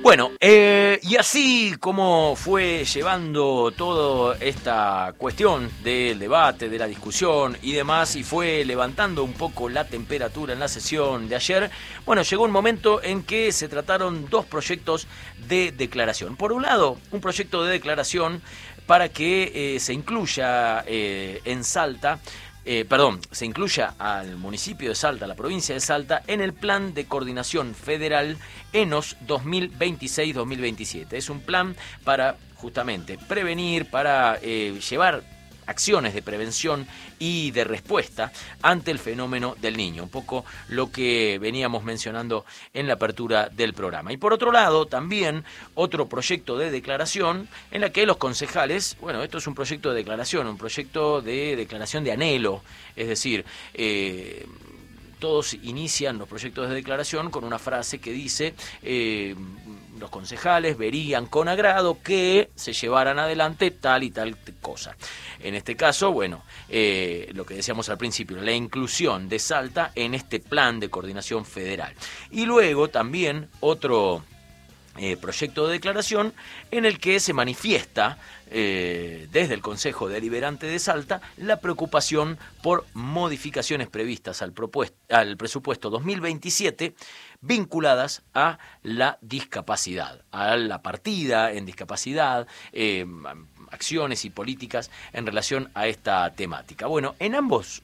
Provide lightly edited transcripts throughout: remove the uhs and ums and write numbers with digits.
Bueno, y así como fue llevando toda esta cuestión del debate, de la discusión y demás, y fue levantando un poco la temperatura en la sesión de ayer, bueno, llegó un momento en que se trataron dos proyectos de declaración. Por un lado, un proyecto de declaración para que se incluya en Salta, se incluya al municipio de Salta, a la provincia de Salta, en el Plan de Coordinación Federal ENOS 2026-2027. Es un plan para justamente prevenir, para llevar acciones de prevención y de respuesta ante el fenómeno del niño, un poco lo que veníamos mencionando en la apertura del programa. Y por otro lado, también otro proyecto de declaración en la que los concejales, bueno, esto es un proyecto de declaración, un proyecto de declaración de anhelo, es decir, todos inician los proyectos de declaración con una frase que dice los concejales verían con agrado que se llevaran adelante tal y tal cosa. En este caso, bueno, lo que decíamos al principio, la inclusión de Salta en este plan de coordinación federal. Y luego también otro proyecto de declaración en el que se manifiesta desde el Consejo Deliberante de Salta la preocupación por modificaciones previstas al presupuesto 2027 vinculadas a la discapacidad, a la partida en discapacidad, acciones y políticas en relación a esta temática. Bueno, en ambos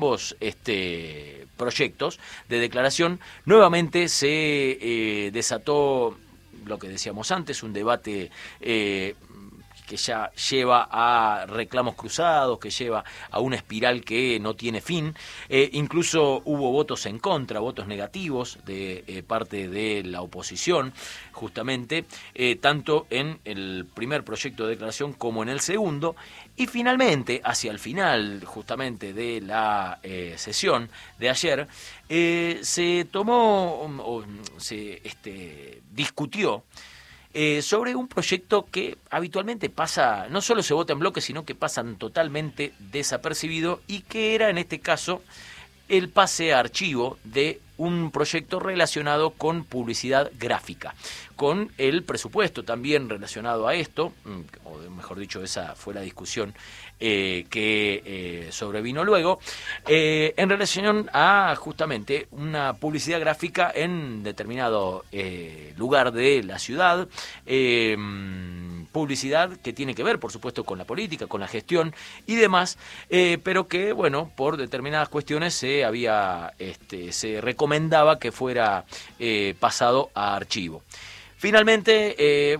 proyectos de declaración nuevamente se desató lo que decíamos antes, un debate que ya lleva a reclamos cruzados, que lleva a una espiral que no tiene fin. Incluso hubo votos en contra, votos negativos de parte de la oposición, justamente, tanto en el primer proyecto de declaración como en el segundo. Y finalmente, hacia el final justamente de la sesión de ayer, se discutió sobre un proyecto que habitualmente pasa, no solo se vota en bloque, sino que pasan totalmente desapercibido, y que era en este caso el pase a archivo de un proyecto relacionado con publicidad gráfica, con el presupuesto también relacionado a esto, o mejor dicho, esa fue la discusión que sobrevino luego, en relación a justamente una publicidad gráfica en determinado lugar de la ciudad, publicidad que tiene que ver, por supuesto, con la política, con la gestión y demás, pero que, bueno, por determinadas cuestiones se recomendaba que fuera pasado a archivo. Finalmente,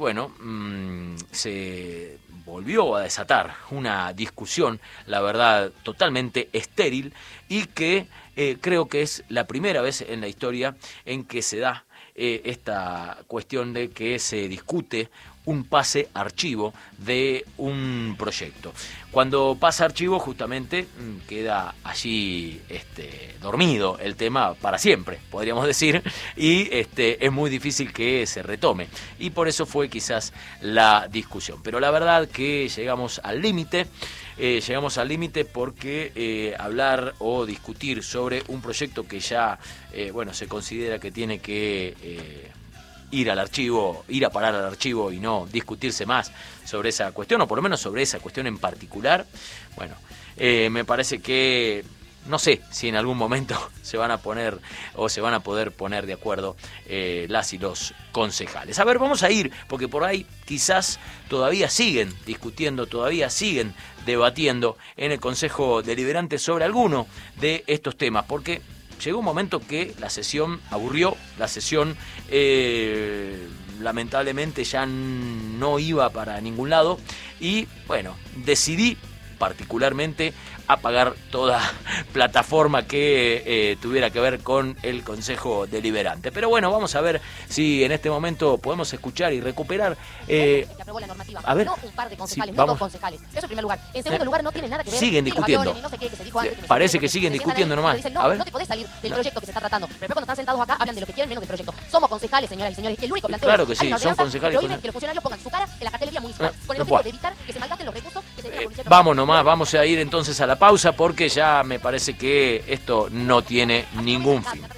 se volvió a desatar una discusión, la verdad, totalmente estéril, y que creo que es la primera vez en la historia en que se da esta cuestión de que se discute un pase archivo de un proyecto. Cuando pasa archivo, justamente queda allí dormido el tema para siempre, podríamos decir, y es muy difícil que se retome. Y por eso fue quizás la discusión. Pero la verdad que llegamos al límite. Porque hablar o discutir sobre un proyecto que ya se considera que tiene que ir a parar al archivo y no discutirse más sobre esa cuestión, o por lo menos sobre esa cuestión en particular, me parece que no sé si en algún momento se van a poner o se van a poder poner de acuerdo las y los concejales. A ver, vamos a ir, porque por ahí quizás todavía siguen discutiendo, todavía siguen debatiendo en el Consejo Deliberante sobre alguno de estos temas, porque llegó un momento que la sesión aburrió, la sesión lamentablemente ya no iba para ningún lado, y bueno, decidí particularmente apagar toda plataforma que tuviera que ver con el Consejo Deliberante. Pero bueno, vamos a ver si en este momento podemos escuchar y recuperar. Que aprobó la normativa, a ver, no un par de concejales, sí, no dos concejales. Eso en primer lugar. En segundo lugar, no tiene nada que ver. Siguen discutiendo. No sé qué, que se dijo antes, Parece que siguen discutiendo nomás. Dicen, a ver. No te podés salir del proyecto que se está tratando. Pero después cuando están sentados acá, hablan de lo que quieren menos del proyecto. Somos concejales, señoras y señores. El único planteo Claro que es, sí, hay una son ordenanza concejales. Que prohíbe que los funcionarios pongan su cara en la cartelería municipal. Con el no objetivo puedo. de evitar que se malgasten los recursos que se den a la policía. Vamos nomás, vamos a ir entonces a la pausa, porque ya me parece que esto no tiene ningún fin.